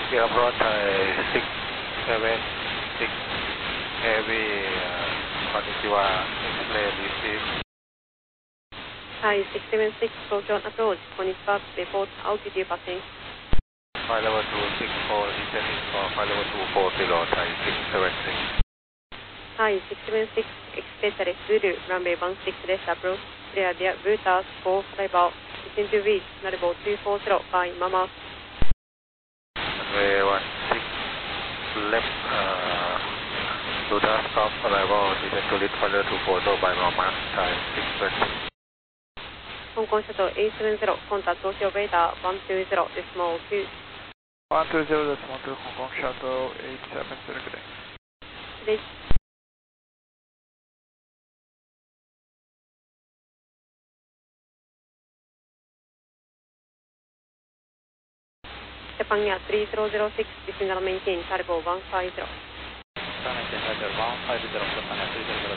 You approach 676 heavy Konnichiwa X-ray receive. Thai 676 Tokyo approach, Konnichiwa, report altitude passing. Flight level 264 descending for flight level 240 Thai 676. Thai 676 expect Zulu, runway 16 left approach, clear their routers for arrival, within 2 weeks, Narbo 240 by Mama. Runway 16 left, routers stop arrival, descend to lead flight level 240 by Mama, Thai 676. Hong Kong Shuttle 870, contact Tokyo radar 120 decimal 2. 120 decimal 2, Hong Kong Shuttle 870, good day. Good day. Japan Air 3006, descend and maintain, Cargo 150. Maintain, Roger 150, Japan Air 3006.